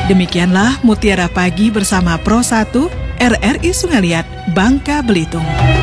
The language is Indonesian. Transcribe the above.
Demikianlah Mutiara Pagi bersama Pro 1 RRI Sungai Liat, Bangka Belitung.